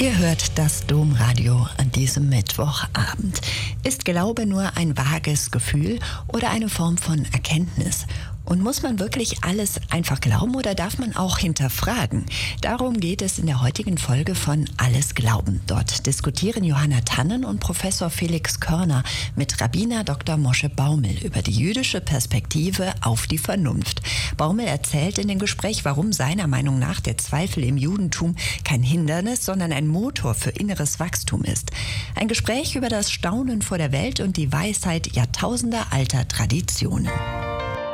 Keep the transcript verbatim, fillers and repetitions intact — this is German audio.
Ihr hört das Domradio an diesem Mittwochabend. Ist Glaube nur ein vages Gefühl oder eine Form von Erkenntnis? Und muss man wirklich alles einfach glauben oder darf man auch hinterfragen? Darum geht es in der heutigen Folge von Alles Glauben. Dort diskutieren Johanna Tannen und Professor Felix Körner mit Rabbiner Doktor Moshe Baumel über die jüdische Perspektive auf die Vernunft. Baumel erzählt in dem Gespräch, warum seiner Meinung nach der Zweifel im Judentum kein Hindernis, sondern ein Motor für inneres Wachstum ist. Ein Gespräch über das Staunen vor der Welt und die Weisheit jahrtausendealter Traditionen.